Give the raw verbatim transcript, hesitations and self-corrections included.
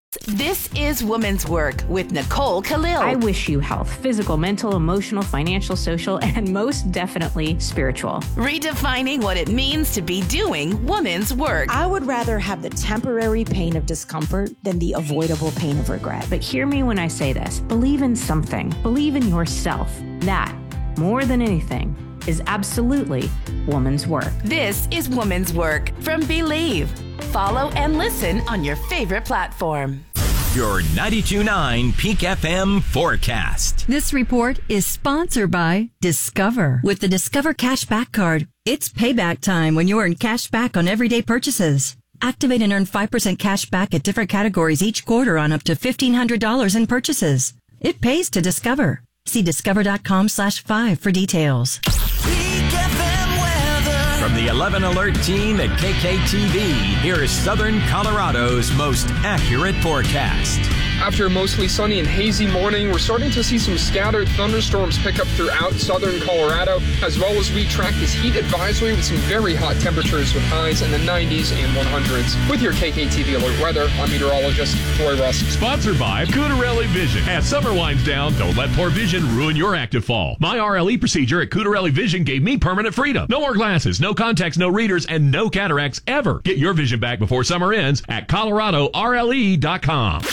This is Woman's Work with Nicole Khalil. I wish you health, physical, mental, emotional, financial, social, and most definitely spiritual. Redefining what it means to be doing woman's work. I would rather have the temporary pain of discomfort than the avoidable pain of regret. But hear me when I say this. Believe in something. Believe in yourself. That, more than anything, is absolutely woman's work. This is Woman's Work from Believe. Follow and listen on your favorite platform. Your ninety-two point nine Peak F M forecast. This report is sponsored by Discover. With the Discover Cashback Card, it's payback time when you earn cash back on everyday purchases. Activate and earn five percent cash back at different categories each quarter on up to fifteen hundred dollars in purchases. It pays to Discover. See discover.com slash five for details. From the eleven Alert team at K K T V, here is Southern Colorado's most accurate forecast. After a mostly sunny and hazy morning, we're starting to see some scattered thunderstorms pick up throughout southern Colorado, as well as we track this heat advisory with some very hot temperatures with highs in the nineties and one hundreds. With your K K T V Alert weather, I'm meteorologist Troy Rusk. Sponsored by Cutarelli Vision. As summer winds down, don't let poor vision ruin your active fall. My R L E procedure at Cutarelli Vision gave me permanent freedom. No more glasses, no contacts, no readers, and no cataracts ever. Get your vision back before summer ends at Colorado R L E dot com.